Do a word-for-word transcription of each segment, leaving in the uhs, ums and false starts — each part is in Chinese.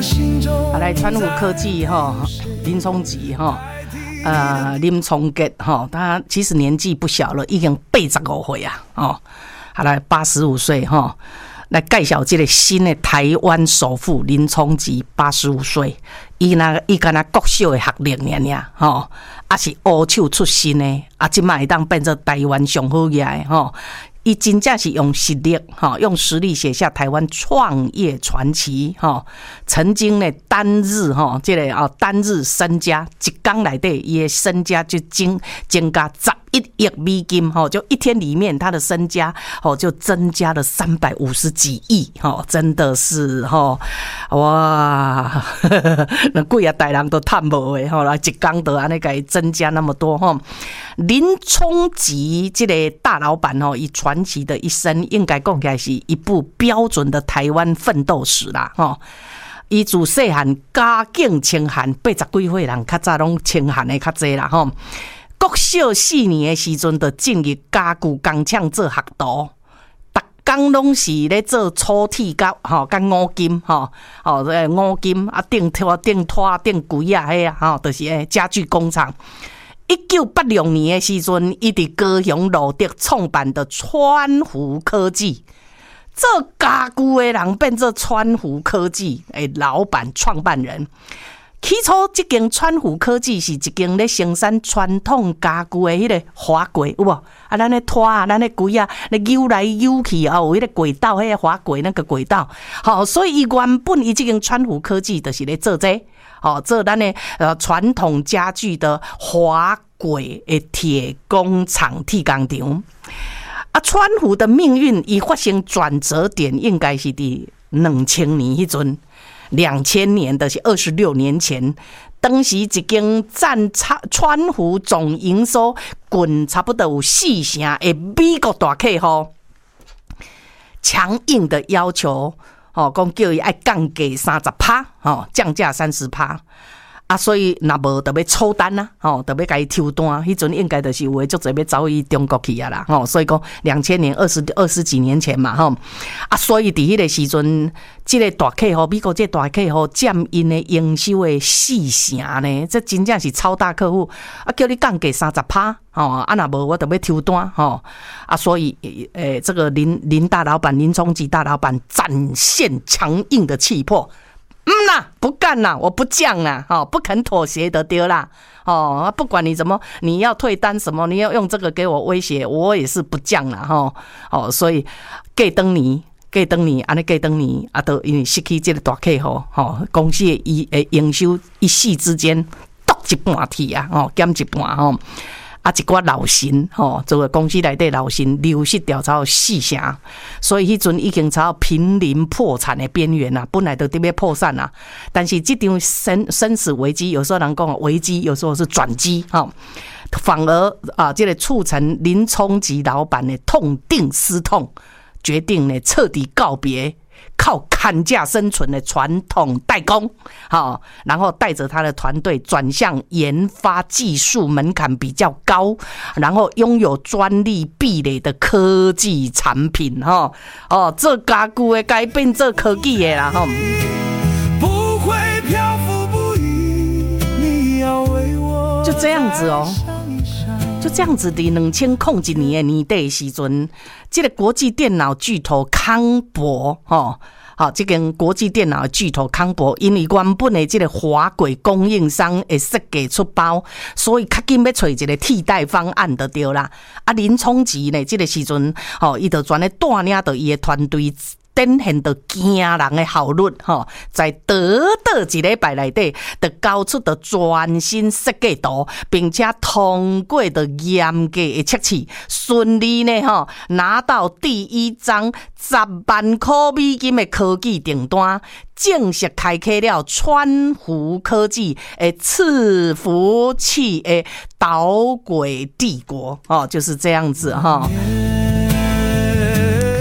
啊，来川湖科技哈，林聪吉哈，呃，林聪杰哈，他其实年纪不小了，已经八十五岁啊，哦，好来八十五岁哈，来介绍这个新的台湾首富林聪吉，八十五岁，伊那伊干那国小的学历尔尔吼，啊是乌手出身的，啊即摆会当变做台湾上好业的吼。伊真正是用实力哈，用实力写下台湾创业传奇哈。曾经呢单日哈，这个啊单日身家一天内底，伊的身家就增增加十一亿美金哈，就一天里面他的身家哦就增加了三百五十几亿哈，真的是哈哇，那贵啊大人都叹无的哈，来一天都安尼个增加那么多哈。林聪吉这个大老板哦，以传奇的一生，应该讲起来是一部标准的台湾奋斗史啦吼。伊自细汉家境清寒，八十几岁人较早拢清寒的较济啦吼。国小四年的时阵，就进入家具工厂做学徒，逐工拢是咧做粗铁甲吼，甲五金吼，吼这五金啊，钉拖、钉拖、钉柜啊，迄啊，吼，就是诶家具工厂。一九八六年的时阵，伊伫高雄路德创办的川湖科技，做家具的人变做川湖科技的老板创办人。起初，这间川湖科技是一间咧生产传统家具的迄个滑柜，有无？啊，咱咧拖啊，咱咧柜啊，咧扭来扭去啊，有迄个轨道，迄个滑柜那个轨道。好，所以伊原本伊这间川湖科技就是咧做这個。哦，这咱的呃传统家具的滑轨的铁工厂、铁工厂啊，川湖的命运已发生转折点，应该是伫两千年迄阵，两千年的是二十六年前，当时一间占川湖总营收近差不多有四成的美国大客户，强硬的要求。哦，讲叫伊爱降价三十趴，哦，降价三十趴，啊，所以若无就要抽单啦，哦，就要甲伊抽单，迄阵应该就是有诶足侪要走去中国去啊啦，哦，所以讲两千年二十二十几年前嘛，吼，啊，所以伫迄个时阵，即、這个大客户，美国即个大客户占因诶营收诶四成呢，这真正是超大客户，啊，叫你降价三十趴。哦，啊，那无我就要抽单吼，啊，所以诶、欸，这个林林大老板林聪吉大老板展现强硬的气魄，嗯啦，不干啦，我不降啦，哦，不肯妥协的丢啦，哦，不管你怎么，你要退单什么，你要用这个给我威胁，我也是不降啦，吼，哦，所以过当年。过当年，安尼过当年，啊，都因为失去这个大客户，吼，公司的伊诶营收一夕之间剁一半去啊，吼，减一半吼。啊，一寡老神吼，这个公司内底老神流失掉超四成，所以迄阵已经超濒临破产的边缘啦，本来就特别破产啦。但是这场生生死危机，有时候人讲危机，有时候是转机哈，反而啊，这个促成林聪吉老板的痛定思痛，决定呢彻底告别。靠砍价生存的传统代工，好，然后带着他的团队转向研发技术门槛比较高，然后拥有专利壁垒的科技产品，哈，哦，做家具的改变做科技的啦，哈。不会漂浮不已，你要为我就这样子哦。就这样子的，两千零一年的年底时阵，这个国际电脑巨头康博，吼，好，这间国际电脑巨头康博，因为原本的这个滑轨供应商会设计出包，所以较紧要找一个替代方案就对啦。啊，林聪吉呢，这个时阵，吼，伊就全咧带领着伊的团队。展现到惊人的效率吼，在短短一礼拜内底，就交出的全新设计图，并且通过的严格的测试，顺利呢吼拿到第一张十万块美金的科技订单，正式开启了川湖科技的伺服器的导轨帝国哦，就是这样子哈。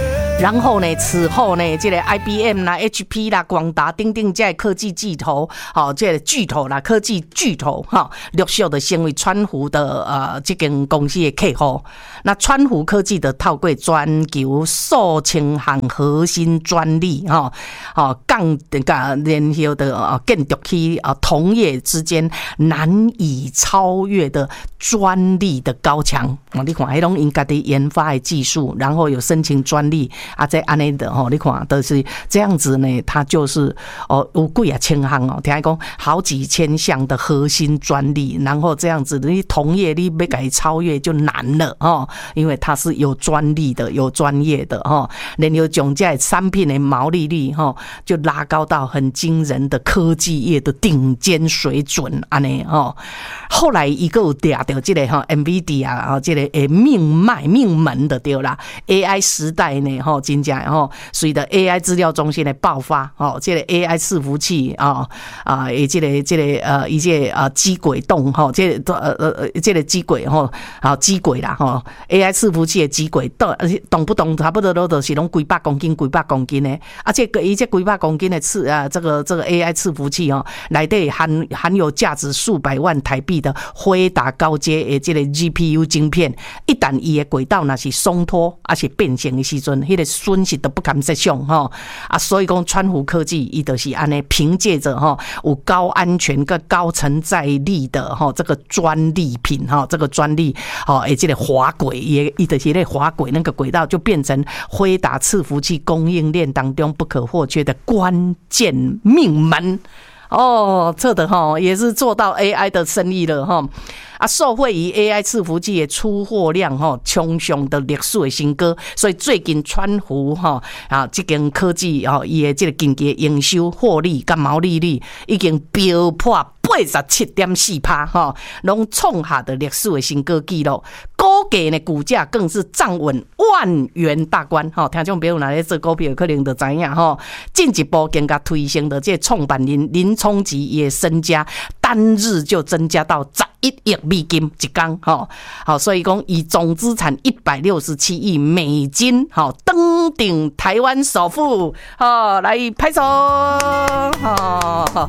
然后呢，此后呢，这个 I B M 啦、H P 啦、广达、等等这些科技巨头，好，这个巨头啦，科技巨头哈，陆续的成为川湖的呃这间公司的客户。那川湖科技的透过全球数千项核心专利哈，哦，杠杠联合的啊，建筑起啊同业之间难以超越的专利的高墙。哦，你看，迄种因家己研发的技术，然后有申请专利啊，这安尼的吼，你看都是这样子呢。它就是哦，有几啊千项哦，听讲好几千项的核心专利，然后这样子，你同业你要给超越就难了哦，因为它是有专利的、有专业的哈，然后将这产品的毛利率哈就拉高到很惊人的科技业的顶尖水准安尼哦。后来一个有抓到这个哈 NVIDIA 啊，这个诶命脉命门的对啦 ，A I 时代呢哈，真正哈随着 A I 资料中心的爆发哦，这个 A I 伺服器啊啊，诶这个这个呃一些呃机轨动哈，这个呃呃这个机轨哈啊机轨啦哈 ，A I 伺服器的机轨动动不动差不多都都是拢几百公斤几百公斤的，而且伊这几百公斤的次啊这个这个 A I 伺服器哦，内底含含有价值数百万台币的辉达高阶的这个 G P U 晶片，一旦伊的轨道若是松脱而且变形的时阵，迄个损失都不堪设想哈啊！所以讲川湖科技伊就是安尼，凭借着哈有高安全跟高承载力的哈这个专利品哈，这个专利哈诶这个滑轨也伊就是那滑轨那个轨道就变成辉达伺服器供应链当中不可或缺的关键命门。哦，这的哈也是做到 A I 的生意了哈啊，受惠于 A I 伺服器的出货量哈冲上的历史的新高，所以最近川湖哈啊这间科技哦，伊的这个经济营收获利跟毛利率已经飙破八十七点四趴哈，拢创下的历史的新高纪录。股价呢，股价更是站稳万元大关哈。听众朋友，哪咧做股票可能就知影哈，进一步更加推升的这创办人林聪吉也身家单日就增加到十一亿美金一天哈。好，所以讲以总资产一百六十七亿美金，好登顶台湾首富，好来拍手，好。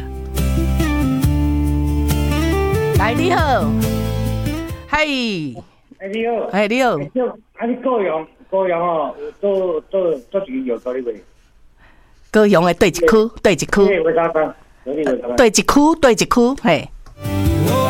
来，你好，嗨，哎你好， 哎你好， 啊你高雄高雄哦，做做做一个药膏哩袂？ 高雄的对一区，对一区， 对，为啥讲？对一区， 对一区，对一区，嘿。